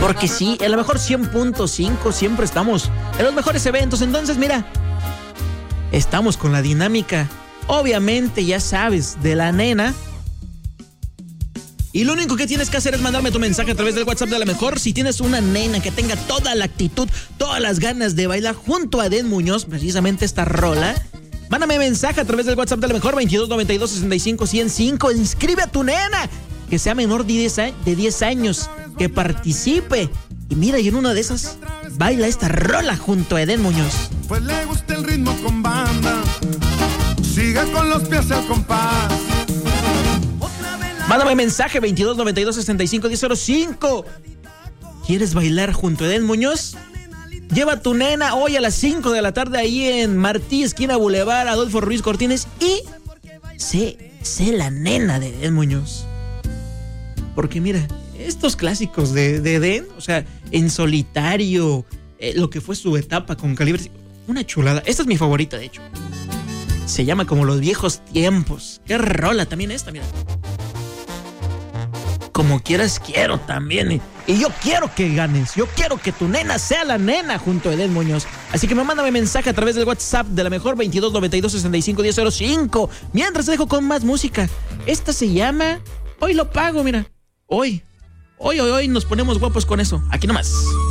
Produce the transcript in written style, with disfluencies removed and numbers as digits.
Porque sí, a lo mejor 100.5 siempre estamos en los mejores eventos. Entonces, mira, estamos con la dinámica, obviamente, ya sabes, de la nena. Y lo único que tienes que hacer es mandarme tu mensaje a través del WhatsApp de La Mejor. Si tienes una nena que tenga toda la actitud, todas las ganas de bailar junto a Edén Muñoz, precisamente esta rola, mándame mensaje a través del WhatsApp de La Mejor, 2292-65-105. Inscribe a tu nena, que sea menor de 10 años, que participe. Y mira, y en una de esas, baila esta rola junto a Edén Muñoz. Pues le gusta el ritmo con banda, siga con los pies al compás. Mándame mensaje 2292-65-105. ¿Quieres bailar junto a Edén Muñoz? Lleva a tu nena hoy a las 5 de la tarde ahí en Martí, esquina Boulevard, Adolfo Ruiz Cortines, y sé la nena de Edén Muñoz. Porque mira, estos clásicos de Edén, o sea, En Solitario, lo que fue su etapa con Calibre, una chulada. Esta es mi favorita, de hecho. Se llama Como los viejos tiempos. Qué rola también esta, mira. Como quieras quiero también. Y yo quiero que ganes. Yo quiero que tu nena sea la nena junto a Edén Muñoz. Así que mándame mensaje a través del WhatsApp de La Mejor, 2292-65-105. Mientras te dejo con más música. Esta se llama Hoy lo pago, mira. Hoy nos ponemos guapos con eso. Aquí nomás.